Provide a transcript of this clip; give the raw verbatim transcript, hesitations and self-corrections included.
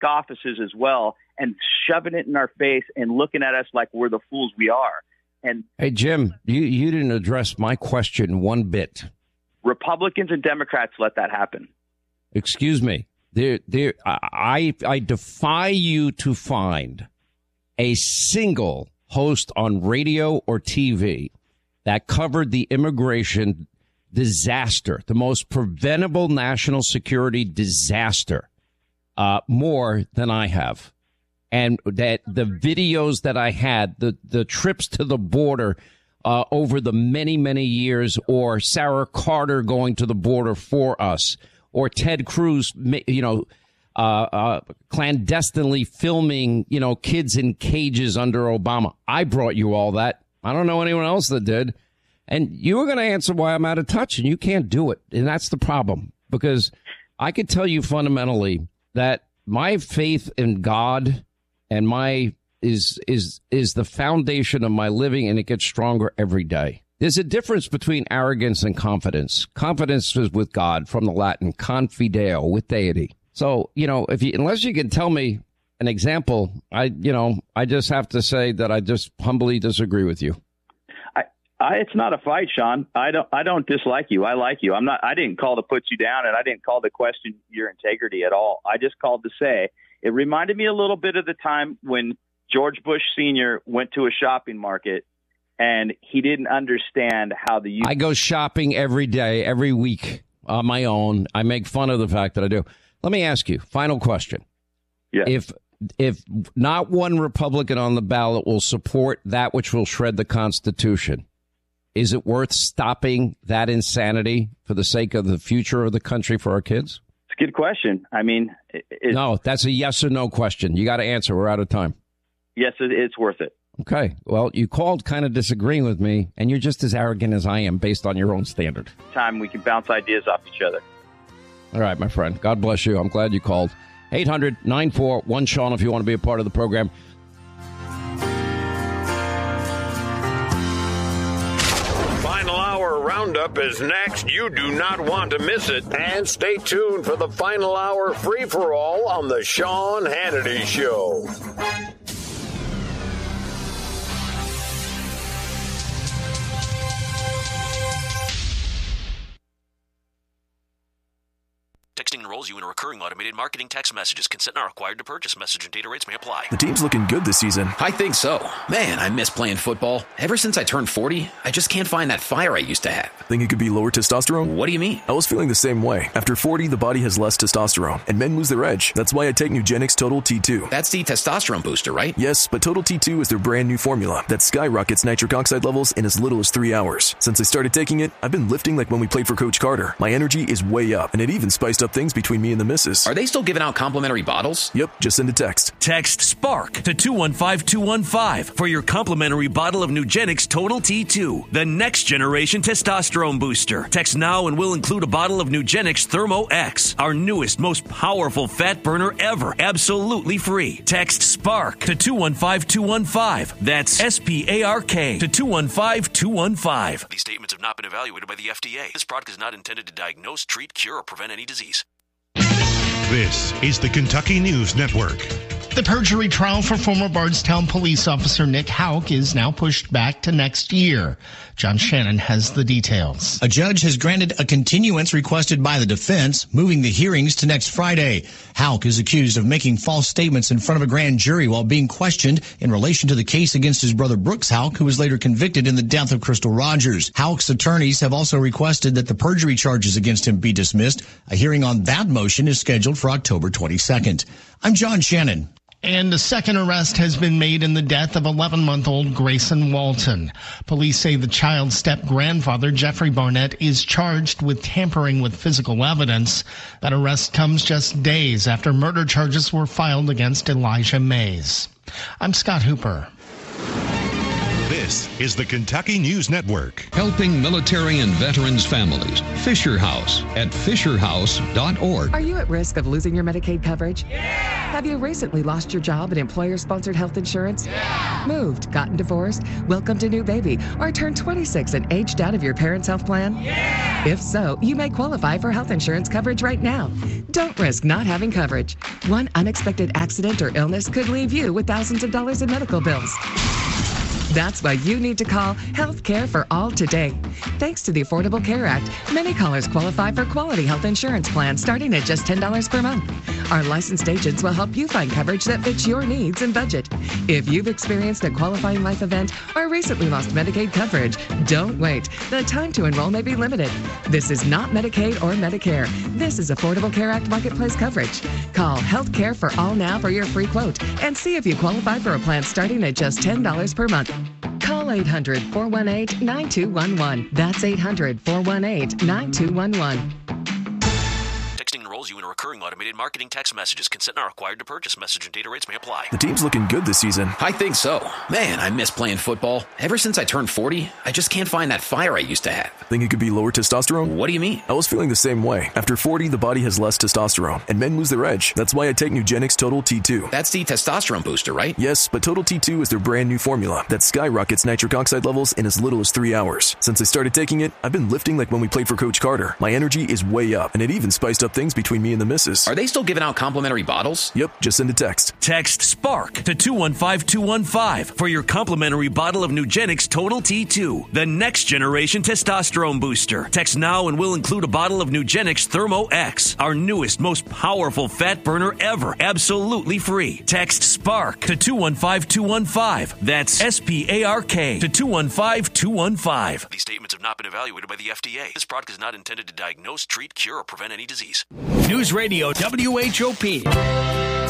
offices as well and shoving it in our face and looking at us like we're the fools we are. And hey, Jim, you, you didn't address my question one bit. Republicans and Democrats let that happen. Excuse me. There, there. I, I defy you to find a single host on radio or T V that covered the immigration disaster, the most preventable national security disaster, uh, more than I have. And that the videos that I had, the, the trips to the border uh, over the many, many years, or Sarah Carter going to the border for us, or Ted Cruz, you know, uh, uh, clandestinely filming, you know, kids in cages under Obama. I brought you all that. I don't know anyone else that did. And you were going to answer why I'm out of touch, and you can't do it. And that's the problem, because I could tell you fundamentally that my faith in God and my is is is the foundation of my living, and it gets stronger every day. There's a difference between arrogance and confidence. Confidence is with God, from the Latin confideo, with deity. So, you know, if you unless you can tell me an example, I you know, I just have to say that I just humbly disagree with you. I, I it's not a fight, Sean. I don't I don't dislike you. I like you. I'm not I didn't call to put you down, and I didn't call to question your integrity at all. I just called to say it reminded me a little bit of the time when George Bush Senior went to a shopping market and he didn't understand how the youth- I go shopping every day, every week on my own. I make fun of the fact that I do. Let me ask you, final question. Yeah. If if not one Republican on the ballot will support that which will shred the Constitution, is it worth stopping that insanity for the sake of the future of the country for our kids? It's a good question. I mean, it, no, that's a yes or no question. You got to answer. We're out of time. Yes, it, it's worth it. Okay. Well, you called kind of disagreeing with me, and you're just as arrogant as I am based on your own standard. Time we can bounce ideas off each other. All right, my friend. God bless you. I'm glad you called. eight hundred nine four one Sean if you want to be a part of the program. Final Hour Roundup is next. You do not want to miss it. And stay tuned for the Final Hour free-for-all on the Sean Hannity Show. Texting enrolls you in a recurring automated marketing text messages. Consent not required to purchase. Message and data rates may apply. The team's looking good this season. I think so. Man, I miss playing football. Ever since I turned forty, I just can't find that fire I used to have. Think it could be lower testosterone? What do you mean? I was feeling the same way. After forty, the body has less testosterone, and men lose their edge. That's why I take Nugenix Total T two. That's the testosterone booster, right? Yes, but Total T two is their brand new formula that skyrockets nitric oxide levels in as little as three hours. Since I started taking it, I've been lifting like when we played for Coach Carter. My energy is way up, and it even spiced up things between me and the missus. Are they still giving out complimentary bottles? Yep, just send a text. Text SPARK to two one five two one five for your complimentary bottle of Nugenix Total T two, the next generation testosterone booster. Text now and we'll include a bottle of Nugenix Thermo X, our newest, most powerful fat burner ever, absolutely free. Text SPARK to two one five two one five. That's S P A R K to two one five two one five. These statements have not been evaluated by the F D A. This product is not intended to diagnose, treat, cure, or prevent any disease. This is the Kentucky News Network. The perjury trial for former Bardstown police officer Nick Houck is now pushed back to next year. John Shannon has the details. A judge has granted a continuance requested by the defense, moving the hearings to next Friday. Houck is accused of making false statements in front of a grand jury while being questioned in relation to the case against his brother Brooks Houck, who was later convicted in the death of Crystal Rogers. Houck's attorneys have also requested that the perjury charges against him be dismissed. A hearing on that motion is scheduled for October twenty-second. I'm John Shannon. And a second arrest has been made in the death of eleven-month-old Grayson Walton. Police say the child's step-grandfather, Jeffrey Barnett, is charged with tampering with physical evidence. That arrest comes just days after murder charges were filed against Elijah Mays. I'm Scott Hooper. This This is the Kentucky News Network. Helping military and veterans families. Fisher House at fisher house dot org. Are you at risk of losing your Medicaid coverage? Yeah! Have you recently lost your job at employer-sponsored health insurance? Yeah! Moved, gotten divorced, welcomed a new baby, or turned twenty-six and aged out of your parents' health plan? Yeah! If so, you may qualify for health insurance coverage right now. Don't risk not having coverage. One unexpected accident or illness could leave you with thousands of dollars in medical bills. That's why you need to call Health Care for All today. Thanks to the Affordable Care Act, many callers qualify for quality health insurance plans starting at just ten dollars per month. Our licensed agents will help you find coverage that fits your needs and budget. If you've experienced a qualifying life event or recently lost Medicaid coverage, don't wait. The time to enroll may be limited. This is not Medicaid or Medicare. This is Affordable Care Act Marketplace coverage. Call Health Care for All now for your free quote and see if you qualify for a plan starting at just ten dollars per month. Call eight hundred, four one eight, nine two one one. That's eight hundred, four one eight, nine two one one. Texting enrolls you in a recurring automated marketing text messages. Consent not required to purchase. Message and data rates may apply. The team's looking good this season. I think so. Man, I miss playing football. Ever since I turned forty, I just can't find that fire I used to have. Think it could be lower testosterone? What do you mean? I was feeling the same way. After forty, the body has less testosterone, and men lose their edge. That's why I take Nugenix Total T two. That's the testosterone booster, right? Yes, but Total T two is their brand new formula that skyrockets nitric oxide levels in as little as three hours. Since I started taking it, I've been lifting like when we played for Coach Carter. My energy is way up, and it even spiced up things between me and the missus. Are they still giving out complimentary bottles? Yep, just send a text. Text SPARK to two one five two one five for your complimentary bottle of Nugenix Total T two, the next generation testosterone booster. Text now and we'll include a bottle of Nugenix Thermo X, our newest, most powerful fat burner ever, absolutely free. Text SPARK to two one five two one five. That's S P A R K to two one five two one five. These statements have not been evaluated by the F D A. This product is not intended to diagnose, treat, cure, or prevent any disease. News Radio W H O P.